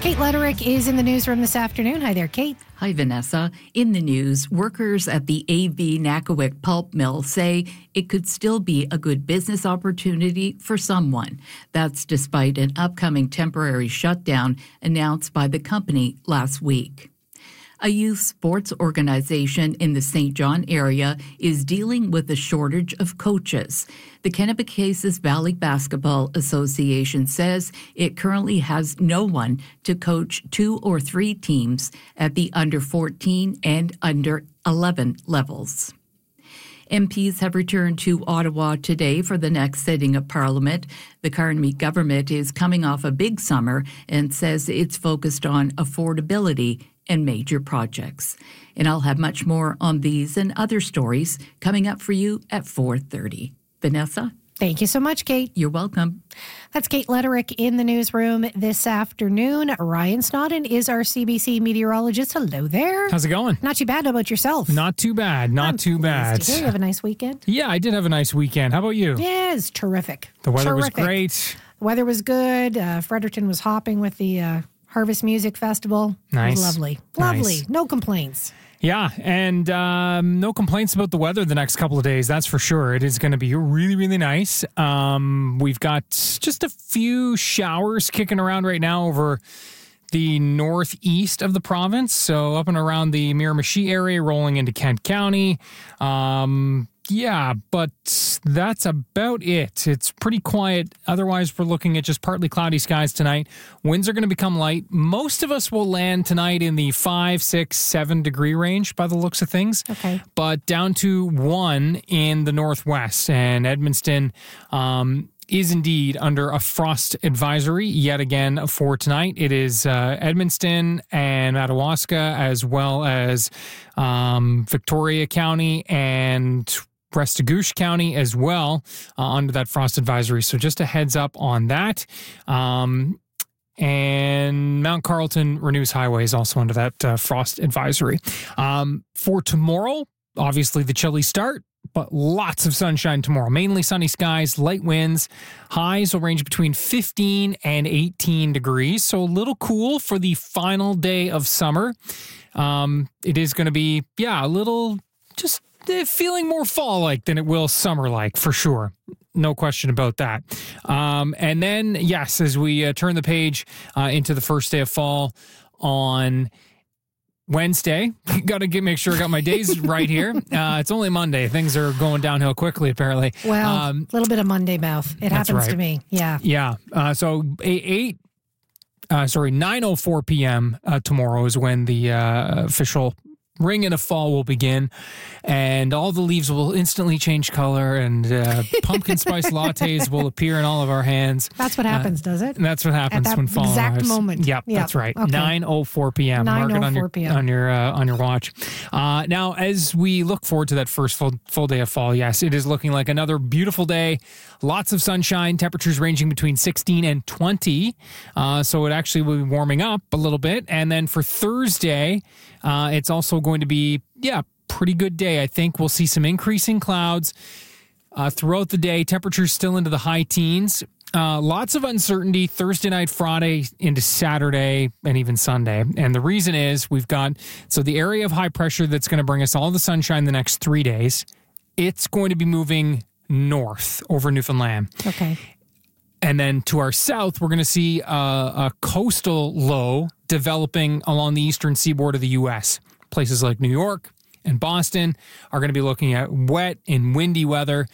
Kate Lederick is in the newsroom this afternoon. Hi there, Kate. Hi, Vanessa. In the news, workers at the A.V. Nakawik pulp mill say it could still be a good business opportunity for someone. That's despite an upcoming temporary shutdown announced by the company last week. A youth sports organization in the St. John area is dealing with a shortage of coaches. The Kennebecasis Valley Basketball Association says it currently has no one to coach 2 or 3 teams at the under 14 and under 11 levels. MPs have returned to Ottawa today for the next sitting of Parliament. The Carney government is coming off a big summer and says it's focused on affordability and major projects. And I'll have much more on these and other stories coming up for you at 4:30. Vanessa? Thank you so much, Kate. You're welcome. That's Kate Lederick in the newsroom this afternoon. Ryan Snodden is our CBC meteorologist. Hello there. How's it going? Not too bad. How about yourself? Not too bad. Not too bad. Did you have a nice weekend? Yeah, I did have a nice weekend. How about you? Yeah, it's terrific. The weather was great. The weather was good. Fredericton was hopping with the Harvest Music Festival. Nice. It was lovely. Lovely. Nice. No complaints. Yeah, and no complaints about the weather the next couple of days, that's for sure. It is going to be really, really nice. We've got just a few showers kicking around right now over the northeast of the province, so up and around the Miramichi area, rolling into Kent County. Yeah, but that's about it. It's pretty quiet. Otherwise, we're looking at just partly cloudy skies tonight. Winds are going to become light. Most of us will land tonight in the 5, 6, 7 degree range by the looks of things. Okay. But down to 1 in the northwest. And Edmundston is indeed under a frost advisory yet again for tonight. It is Edmundston and Madawaska, as well as Victoria County and Restigouche County as well under that frost advisory. So just a heads up on that. And Mount Carlton Renews Highway is also under that frost advisory. For tomorrow, obviously the chilly start, but lots of sunshine tomorrow. Mainly sunny skies, light winds. Highs will range between 15 and 18 degrees. So a little cool for the final day of summer. It is going to be, a little just feeling more fall-like than it will summer-like, for sure. No question about that. And then, yes, as we turn the page into the first day of fall on Wednesday, got to make sure I got my days right here. It's only Monday. Things are going downhill quickly, apparently. Well, a little bit of Monday mouth. It happens to me. Yeah. Yeah. So 9:04 p.m. Tomorrow is when the official ring into fall will begin, and all the leaves will instantly change color, and pumpkin spice lattes will appear in all of our hands. That's what happens, does it? That's what happens when fall exact arrives. moment. Yep, that's right. Okay. 9:04 p.m. Mark it on your watch. Now, as we look forward to that first full day of fall, yes, it is looking like another beautiful day. Lots of sunshine. Temperatures ranging between 16 and 20. So it actually will be warming up a little bit. And then for Thursday, it's also going to be, pretty good day. I think we'll see some increasing clouds throughout the day. Temperatures still into the high teens. Lots of uncertainty Thursday night, Friday into Saturday, and even Sunday. And the reason is we've got, the area of high pressure that's going to bring us all the sunshine the next 3 days, it's going to be moving north over Newfoundland. Okay. And then to our south, we're going to see a coastal low developing along the eastern seaboard of the U.S. Places like New York and Boston are going to be looking at wet and windy weather,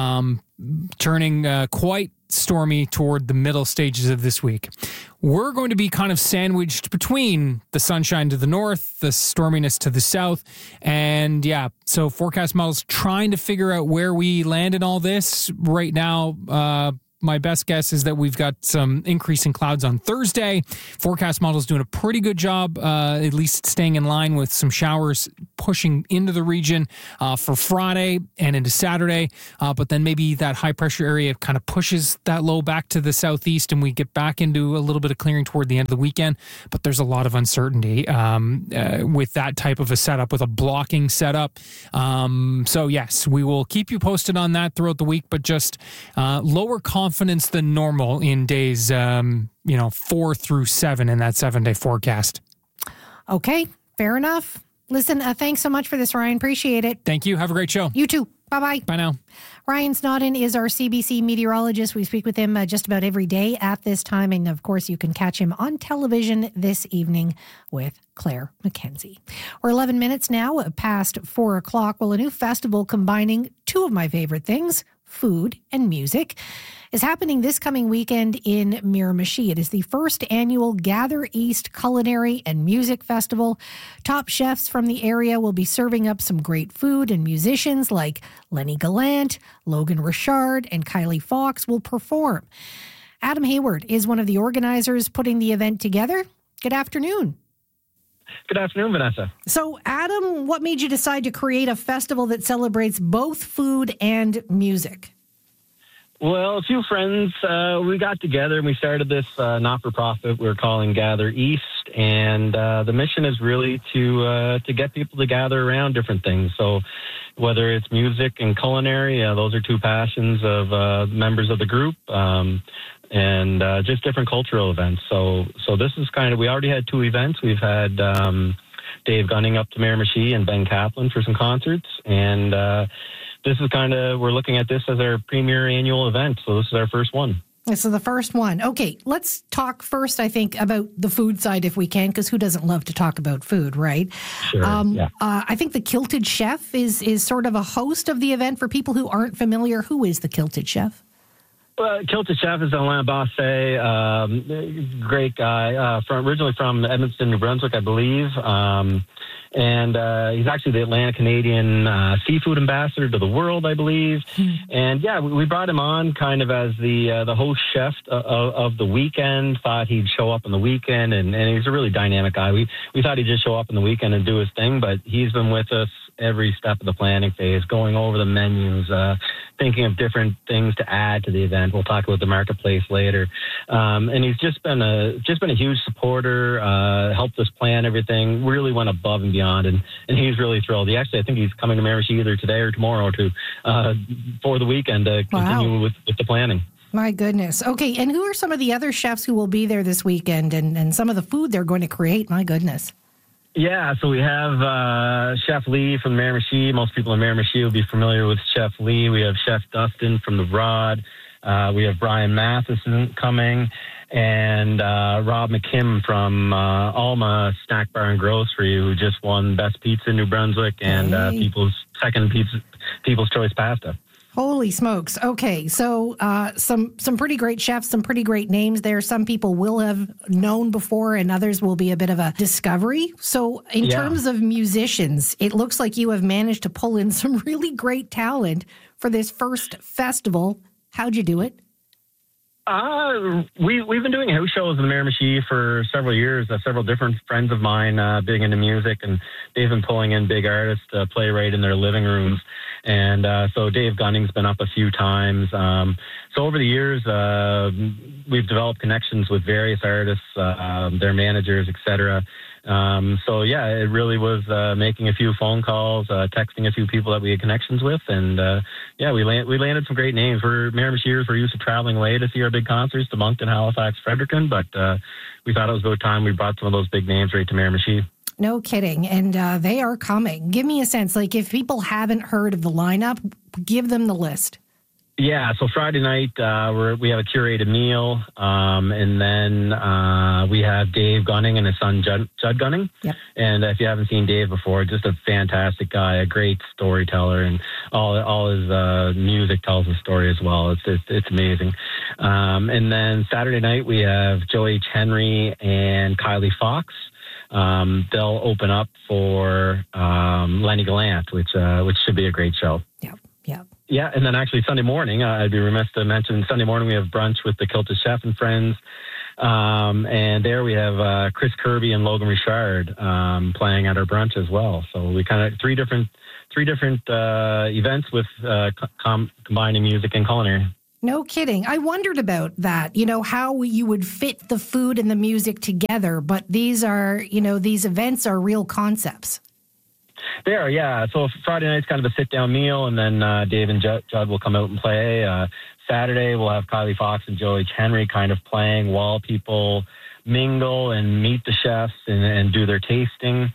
turning quite stormy toward the middle stages of this week. We're going to be kind of sandwiched between the sunshine to the north, the storminess to the south, and so forecast models trying to figure out where we land in all this right now. My best guess is that we've got some increasing clouds on Thursday. Forecast model's doing a pretty good job, at least staying in line with some showers pushing into the region for Friday and into Saturday. But then maybe that high pressure area kind of pushes that low back to the southeast, and we get back into a little bit of clearing toward the end of the weekend. But there's a lot of uncertainty with that type of a setup, with a blocking setup. So yes, we will keep you posted on that throughout the week, but just lower confidence than normal in days 4 through 7 in that 7-day forecast. Okay, fair enough. Listen, thanks so much for this, Ryan. Appreciate it. Thank you. Have a great show. You too. Bye-bye. Bye now. Ryan Snodden is our CBC meteorologist. We speak with him just about every day at this time. And of course, you can catch him on television this evening with Claire McKenzie. We're 11 minutes now past 4 o'clock. Well, a new festival combining two of my favorite things, food and music, is happening this coming weekend in Miramichi. It is the first annual Gather East Culinary and Music Festival. Top chefs from the area will be serving up some great food, and musicians like Lenny Gallant, Logan Richard, and Kylie Fox will perform. Adam Hayward is one of the organizers putting the event together. Good afternoon. Good afternoon, Vanessa. So, Adam, what made you decide to create a festival that celebrates both food and music? Well, a few friends, we got together and we started this not-for-profit we're calling Gather East, and the mission is really to get people to gather around different things. So whether it's music and culinary, those are two passions of members of the group, and just different cultural events. So this is we already had two events. We've had Dave Gunning up to Miramichi and Ben Kaplan for some concerts, and this is we're looking at this as our premier annual event. So this is our first one. So the first one. Okay, let's talk first, I think, about the food side if we can, because who doesn't love to talk about food, right? Sure, yeah. I think the Kilted Chef is sort of a host of the event. For people who aren't familiar, who is the Kilted Chef? Well, Kilted Chef is Alain Basset, great guy, originally from Edmundston, New Brunswick, I believe. And he's actually the Atlantic Canadian seafood ambassador to the world, I believe. And yeah, we brought him on as the host chef of the weekend. Thought he'd show up on the weekend, and he's a really dynamic guy. We thought he'd just show up on the weekend and do his thing, but he's been with us every step of the planning phase, going over the menus, thinking of different things to add to the event. We'll talk about the marketplace later. And he's just been a huge supporter, helped us plan everything, really went above and beyond. And he's really thrilled. I think he's coming to Miramichi either today or tomorrow for the weekend to continue with the planning. My goodness. Okay. And who are some of the other chefs who will be there this weekend and some of the food they're going to create? My goodness. Yeah, so we have Chef Lee from Miramichi. Most people in Miramichi will be familiar with Chef Lee. We have Chef Dustin from The Rod. We have Brian Matheson coming, and Rob McKim from Alma Snack Bar and Grocery, who just won Best Pizza in New Brunswick and People's Choice Pasta. Holy smokes. Okay, so some pretty great chefs, some pretty great names there. Some people will have known before and others will be a bit of a discovery. So in terms of musicians, it looks like you have managed to pull in some really great talent for this first festival. How'd you do it? We've been doing house shows in Miramichi for several years. Several different friends of mine big into music, and they've been pulling in big artists to play right in their living rooms. And so Dave Gunning's been up a few times. So over the years, we've developed connections with various artists, their managers, etc. So yeah, it really was making a few phone calls, texting a few people that we had connections with, and yeah, we landed some great names. We're Miramichiers. We're used to traveling away to see our big concerts to Moncton, Halifax, Fredericton, but we thought it was about time we brought some of those big names right to Miramichi. No kidding, and they are coming. Give me a sense, like if people haven't heard of the lineup, give them the list. Yeah, so Friday night we have a curated meal, and then we have Dave Gunning and his son Judd Gunning. Yep. And if you haven't seen Dave before, just a fantastic guy, a great storyteller, and all his music tells a story as well. It's amazing. And then Saturday night we have Joe H. Henry and Kylie Fox. They'll open up for Lenny Gallant, which should be a great show. Yep. Yep. Yeah, and then actually Sunday morning, I'd be remiss to mention, Sunday morning we have brunch with the Kilted Chef and friends. And there we have Chris Kirby and Logan Richard playing at our brunch as well. So we kind of three different events with combining music and culinary. No kidding. I wondered about that, how you would fit the food and the music together. But these events are real concepts. They are, yeah. So Friday night's kind of a sit-down meal, and then Dave and Judd will come out and play. Saturday, we'll have Kylie Fox and Joe H. Henry kind of playing while people mingle and meet the chefs and do their tasting.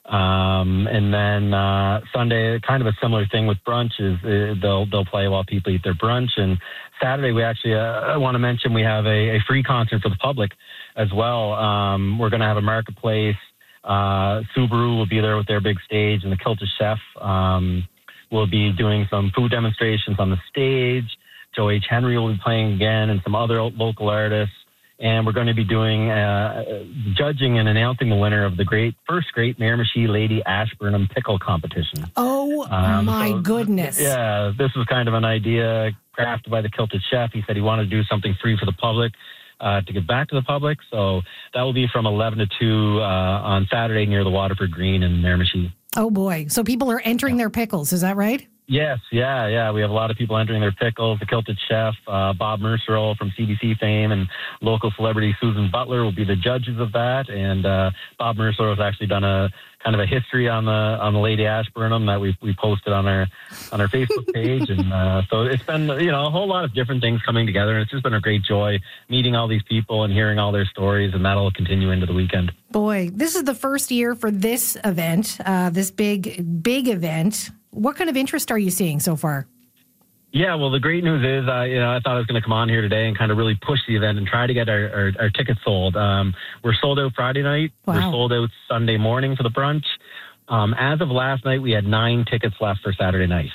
And then Sunday, kind of a similar thing with brunch is they'll play while people eat their brunch. And Saturday, we actually, I want to mention we have a free concert for the public as well. We're going to have a marketplace. Subaru will be there with their big stage, and the Kilted Chef will be doing some food demonstrations on the stage. Joe H. Henry will be playing again, and some other local artists. And we're going to be doing judging and announcing the winner of the first Great Miramichi Lady Ashburnham Pickle Competition. Oh, my goodness. Yeah, this was kind of an idea crafted by the Kilted Chef. He said he wanted to do something free for the public to give back to the public. So that will be from 11 to 2 on Saturday near the Waterford Green in Miramichi. Oh, boy. So people are entering their pickles. Is that right? Yes, yeah. We have a lot of people entering their pickles. The Kilted Chef, Bob Mercerol from CBC fame, and local celebrity Susan Butler will be the judges of that. And Bob Mercerol has actually done a kind of a history on the Lady Ashburnham that we posted on our Facebook page. And so it's been a whole lot of different things coming together, and it's just been a great joy meeting all these people and hearing all their stories, and that'll continue into the weekend. Boy, this is the first year for this event, this big event. What kind of interest are you seeing so far? Yeah, well, the great news is, I thought I was going to come on here today and kind of really push the event and try to get our tickets sold. We're sold out Friday night. Wow. We're sold out Sunday morning for the brunch. As of last night, we had 9 tickets left for Saturday night.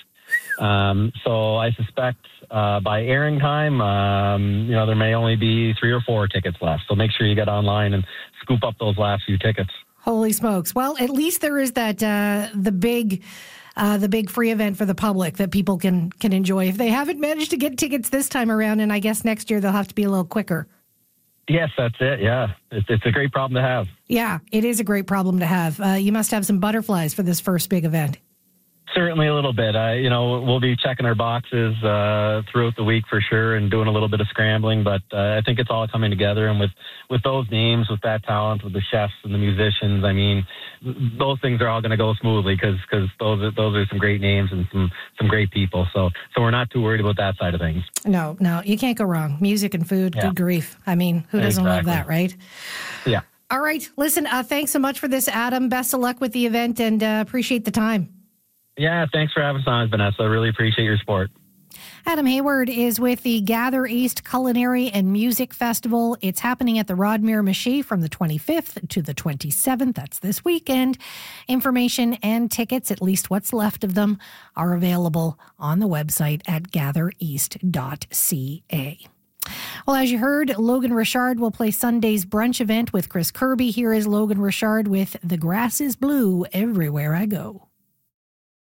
So I suspect by airing time, there may only be 3 or 4 tickets left. So make sure you get online and scoop up those last few tickets. Holy smokes. Well, at least there is that the big free event for the public that people can enjoy. If they haven't managed to get tickets this time around, and I guess next year they'll have to be a little quicker. Yes, that's it. Yeah. It's a great problem to have. Yeah, it is a great problem to have. You must have some butterflies for this first big event. Certainly a little bit. We'll be checking our boxes throughout the week for sure and doing a little bit of scrambling, but I think it's all coming together. And with those names, with that talent, with the chefs and the musicians, I mean, those things are all going to go smoothly because those are some great names and some great people. So we're not too worried about that side of things. No, you can't go wrong. Music and food, Good grief. I mean, who doesn't love that, right? Yeah. All right. Listen, thanks so much for this, Adam. Best of luck with the event, and appreciate the time. Yeah, thanks for having us on, Vanessa. I really appreciate your support. Adam Hayward is with the Gather East Culinary and Music Festival. It's happening at the Rod Miramichi from the 25th to the 27th. That's this weekend. Information and tickets, at least what's left of them, are available on the website at gathereast.ca. Well, as you heard, Logan Richard will play Sunday's brunch event with Chris Kirby. Here is Logan Richard with The Grass is Blue Everywhere I Go.